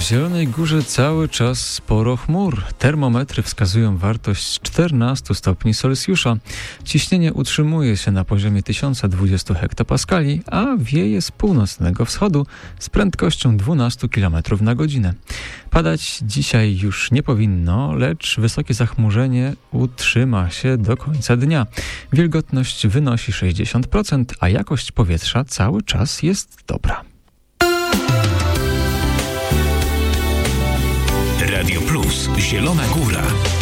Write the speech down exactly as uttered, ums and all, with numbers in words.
Zielonej Górze cały czas sporo chmur. Termometry wskazują wartość czternaście stopni Celsjusza. Ciśnienie utrzymuje się na poziomie tysiąc dwadzieścia hektopaskali, a wieje z północnego wschodu z prędkością dwanaście kilometrów na godzinę. Padać dzisiaj już nie powinno, lecz wysokie zachmurzenie utrzyma się do końca dnia. Wilgotność wynosi sześćdziesiąt procent, a jakość powietrza cały czas jest dobra. Radio Plus, Zielona Góra.